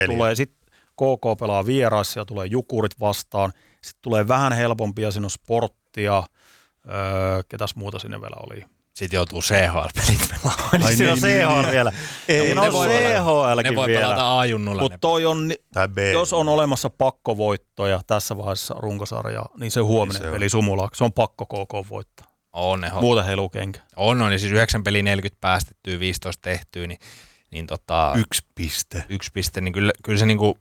tulee sitten KK pelaa vieraissa ja tulee Jukurit vastaan. Sitten tulee vähän helpompia, siinä on Sporttia. Ketäs muuta sinne vielä oli? Sitten joutuu CHL-pelit pelaamaan. Siinä on CHL vielä. Ei, no CHLkin ne voi vielä. pelata A-junnulla. Mutta toi on, jos on olemassa pakkovoittoja tässä vaiheessa runkosarjaa, niin se huominen peli Sumula, se on pakko KK voittaa. Muuten heilu kenkä. On, siis 9 peliä 40 päästettyä, 15 tehtyä, niin 1 piste. 1 piste, niin kyllä se niinku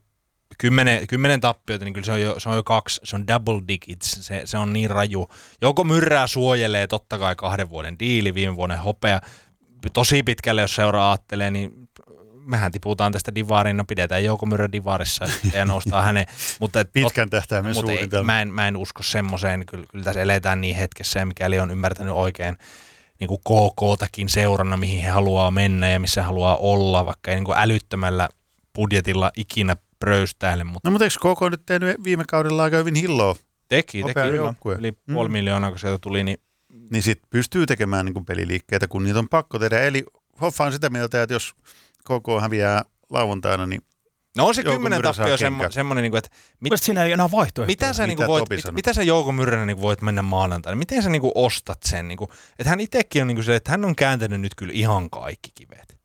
10 tappiota, niin kyllä se on jo 2, se on double digits, se on niin raju. Jouko Myrrää suojelee totta kai 2 vuoden diili, viime vuoden hopea. Tosi pitkälle, jos seuraa ajattelee, niin mehän tiputaan tästä divariin, no pidetään Jouko Myrrä divarissa ja noustaa hänen. Pitkän tähtäimen suunnitelma. Mä en usko semmoiseen, kyllä tässä eletään niin hetkessä ja mikäli on ymmärtänyt oikein niin kuin KK-takin seurana, mihin he haluaa mennä ja missä haluaa olla, vaikka ei niin kuin älyttömällä budjetilla ikinä pröystäile. No mutta eikö KK nyt tehnyt viime kaudella aika hyvin hilloa? Teki yli 500 000, kun sieltä tuli. Niin sit pystyy tekemään niin kuin peliliikkeitä, kun niitä on pakko tehdä. Eli Hoffa on sitä mieltä, että jos KK häviää lauantaina, niin no on se 10 tappio semmoinen, että siinä ei enää vaihtoehtoja. Mitä sä Jouko Myrränä voit mennä maanantaina? Miten sä ostat sen? Että hän itsekin on se, että hän on kääntänyt nyt kyllä ihan kaikki kivet.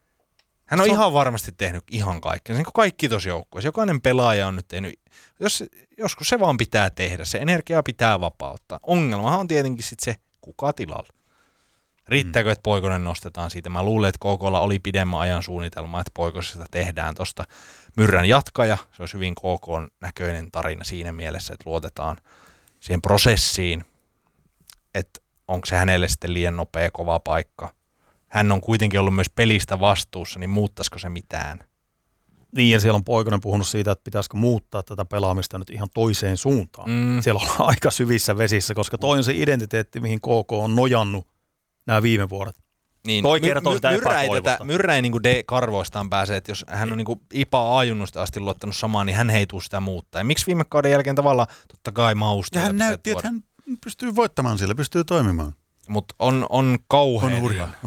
Hän on ihan varmasti tehnyt ihan kaikki. Niin kuin kaikki tuossa joukkueessa. Jokainen pelaaja on nyt tehnyt, joskus se vaan pitää tehdä. Se energia pitää vapauttaa. Ongelmahan on tietenkin sitten se, kuka tilalla. Riittääkö, että Poikonen nostetaan siitä? Mä luulen, että KK:lla oli pidemmän ajan suunnitelma, että Poikosesta tehdään tuosta Myrrän jatkaja. Se olisi hyvin KK:n näköinen tarina siinä mielessä, että luotetaan siihen prosessiin, että onko se hänelle sitten liian nopea, kova paikka. Hän on kuitenkin ollut myös pelistä vastuussa, niin muuttaisiko se mitään? Niin, ja siellä on Poikonen puhunut siitä, että pitäisikö muuttaa tätä pelaamista nyt ihan toiseen suuntaan. Siellä on aika syvissä vesissä, koska toi on se identiteetti, mihin KK on nojannut nämä viime vuodet. Niin, toi kertoo sitä epätoivosta. Myrrä ei niin D-karvoistaan pääse, että jos hän on niin IPA A-junnusta asti luottanut samaan, niin hän ei tule sitä muuttaa. Ja miksi viime kauden jälkeen tavallaan totta kai maustaa? Ja hän näytti, että hän pystyy voittamaan sillä, pystyy toimimaan. Mutta on kauhea.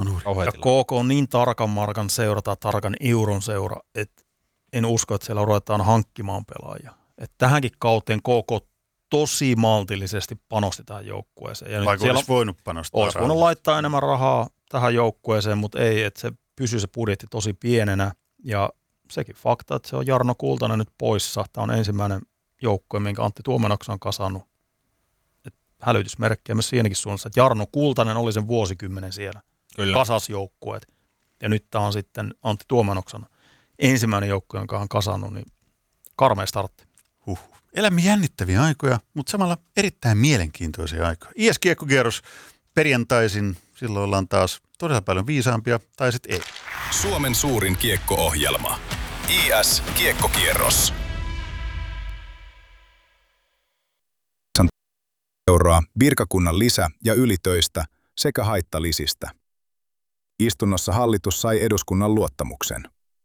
Ja KK on niin tarkan markan seura tai tarkan euron seura, että en usko, että siellä ruvetaan hankkimaan pelaajia. Et tähänkin kauteen KK tosi maltillisesti panosti tähän joukkueeseen. Vaikka olisi voinut panostaa olisi voinut laittaa enemmän rahaa tähän joukkueeseen, mutta ei, että se pysyy se budjetti tosi pienenä. Ja sekin fakta, että se on Jarno Kultanen nyt poissa. Tämä on ensimmäinen joukkue, minkä Antti Tuomenoksa on kasannut. Hälytysmerkkejä myös siinäkin suunnassa, että Jarno Kultanen oli sen vuosikymmenen siellä. Kyllä. Kasasjoukkueet. Ja nyt tämä on sitten Antti Tuomenoksan ensimmäinen joukkue, jonka on kasannut, niin karmea startti. Elämme jännittäviä aikoja, mutta samalla erittäin mielenkiintoisia aikoja. IS-kiekkokierros perjantaisin, silloin ollaan taas todella paljon viisaampia, tai sitten ei. Suomen suurin kiekko-ohjelma. IS-kiekkokierros. Euroa virkakunnan lisä- ja ylitöistä sekä haittalisistä. Istunnossa hallitus sai eduskunnan luottamuksen.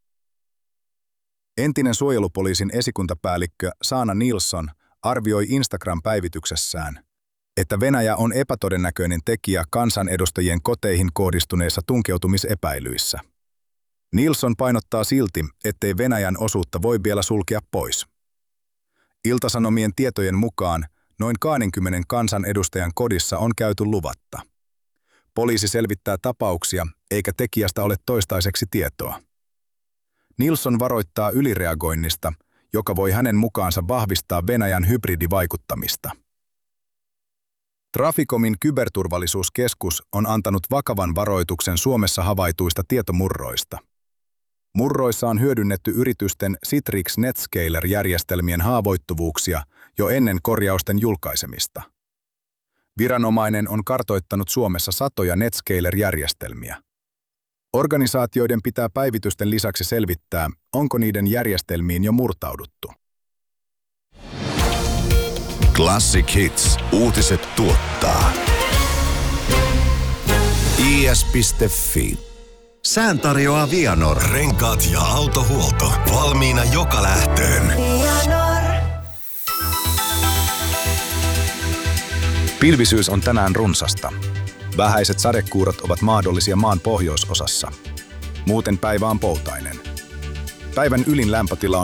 Entinen suojelupoliisin esikuntapäällikkö Saana Nilsson arvioi Instagram-päivityksessään, että Venäjä on epätodennäköinen tekijä kansanedustajien koteihin kohdistuneissa tunkeutumisepäilyissä. Nilsson painottaa silti, ettei Venäjän osuutta voi vielä sulkea pois. Ilta-Sanomien tietojen mukaan noin 20 kansanedustajan kodissa on käyty luvatta. Poliisi selvittää tapauksia, eikä tekijästä ole toistaiseksi tietoa. Nilsson varoittaa ylireagoinnista, joka voi hänen mukaansa vahvistaa Venäjän hybridivaikuttamista. Traficomin kyberturvallisuuskeskus on antanut vakavan varoituksen Suomessa havaituista tietomurroista. Murroissa on hyödynnetty yritysten Citrix Netscaler-järjestelmien haavoittuvuuksia jo ennen korjausten julkaisemista. Viranomainen on kartoittanut Suomessa satoja Netscaler-järjestelmiä. Organisaatioiden pitää päivitysten lisäksi selvittää, onko niiden järjestelmiin jo murtauduttu. Classic Hits. Uutiset tuottaa. is.fi. Sään tarjoaa Vianor. Renkaat ja autohuolto. Valmiina joka lähtöön. Pilvisyys on tänään runsasta. Vähäiset sadekuurot ovat mahdollisia maan pohjoisosassa. Muuten päivä on poutainen. Päivän ylin lämpötila